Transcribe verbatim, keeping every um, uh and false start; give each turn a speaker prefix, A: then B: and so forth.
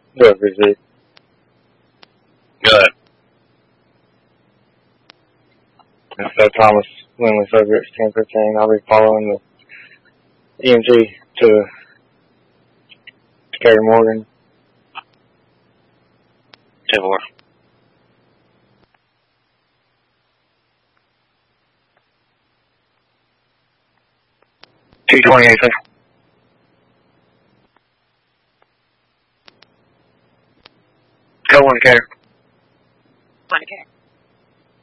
A: Good, Visit.
B: Good.
A: That's uh, Thomas Lindley, Subject ten fifteen. I'll be following the E M T to Decatur Morgan.
B: ten four.
A: two twenty-eight, sir. Go one, Decatur.
C: One, Decatur.